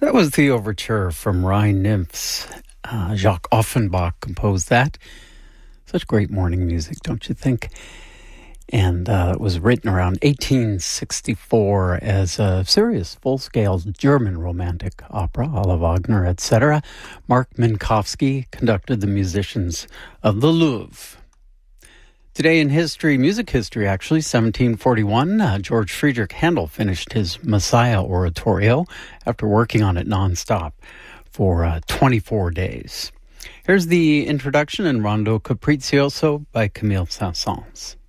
That was the overture from Rhine Nymphs. Jacques Offenbach composed that. Such great morning music, don't you think? And it was written around 1864 as a serious, full-scale German romantic opera, a la Wagner, etc. Mark Minkowski conducted the musicians of the Louvre. Today in history, music history actually, 1741, George Friedrich Handel finished his Messiah oratorio after working on it nonstop for 24 days. Here's the introduction in Rondo Capriccioso by Camille Saint-Saëns.